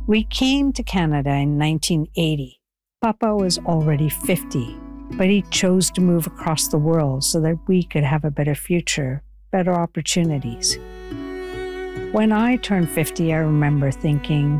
We came to Canada in 1980. Papa was already 50, but he chose to move across the world so that we could have a better future, better opportunities. When I turned 50, I remember thinking,